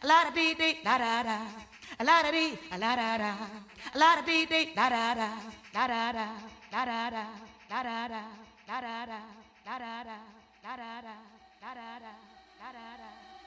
A la da dee dee da da da. A la da dee, a la da da. A la da dee dee da da da. Da da da. Da da da. Da da da. Da da da. Da da da. Da da da. Da da da.